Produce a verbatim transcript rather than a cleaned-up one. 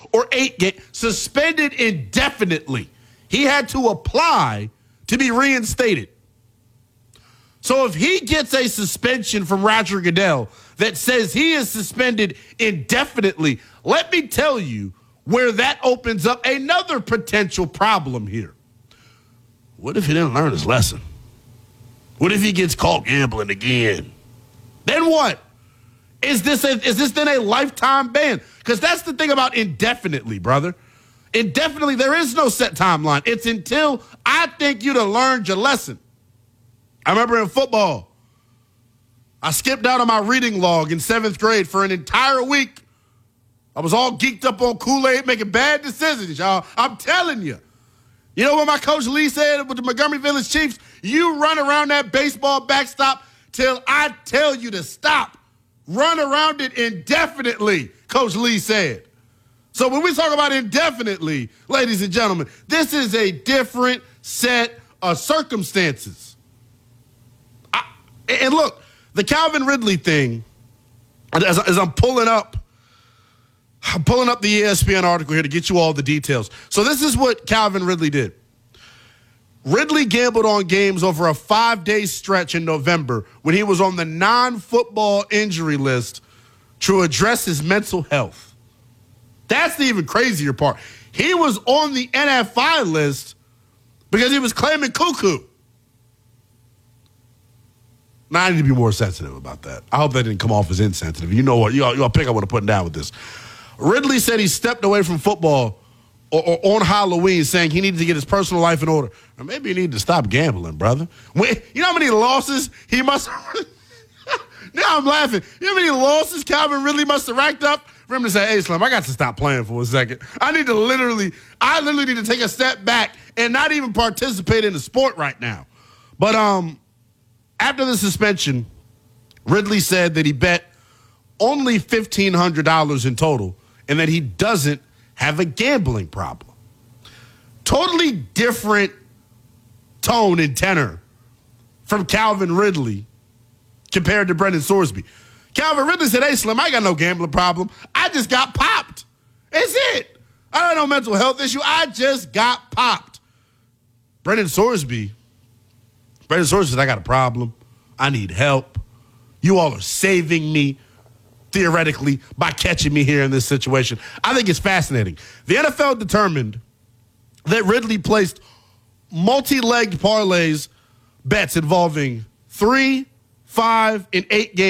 or eight games, suspended indefinitely. He had to apply to be reinstated. So if he gets a suspension from Roger Goodell that says he is suspended indefinitely, let me tell you where that opens up another potential problem here. What if he didn't learn his lesson? What if he gets caught gambling again? Then what? Is this a, is this then a lifetime ban? Because that's the thing about indefinitely, brother. Indefinitely, there is no set timeline. It's until I think you'd have learned your lesson. I remember in football, I skipped out on my reading log in seventh grade for an entire week. I was all geeked up on Kool-Aid, making bad decisions, y'all. I'm telling you. You know what my coach Lee said with the Montgomery Village Chiefs? You run around that baseball backstop till I tell you to stop. Run around it indefinitely, Coach Lee said. So when we talk about indefinitely, ladies and gentlemen, this is a different set of circumstances. I, and look, the Calvin Ridley thing, as, as I'm pulling up, I'm pulling up the E S P N article here to get you all the details. So this is what Calvin Ridley did. Ridley gambled on games over a five-day stretch in November when he was on the non-football injury list to address his mental health. That's the even crazier part. He was on the N F I list because he was claiming cuckoo. Now, I need to be more sensitive about that. I hope that didn't come off as insensitive. You know what? You all, you all pick up what I'm putting down with this. Ridley said he stepped away from football or, or on Halloween saying he needed to get his personal life in order. Or maybe he needed to stop gambling, brother. When, you know how many losses he must now I'm laughing. You know how many losses Calvin Ridley must have racked up for him to say, hey, Slim, I got to stop playing for a second. I need to literally, I literally need to take a step back and not even participate in the sport right now. But um, after the suspension, Ridley said that he bet only fifteen hundred dollars in total and that he doesn't have a gambling problem. Totally different tone and tenor from Calvin Ridley compared to Brendan Sorsby. Calvin Ridley said, hey, Slim, I got no gambling problem. I just got popped. That's it. I don't have no mental health issue. I just got popped. Brendan Sorsby, Brendan Sorsby said, I got a problem. I need help. You all are saving me, theoretically, by catching me here in this situation. I think it's fascinating. The N F L determined that Ridley placed multi-legged parlays bets involving three, five, and eight games.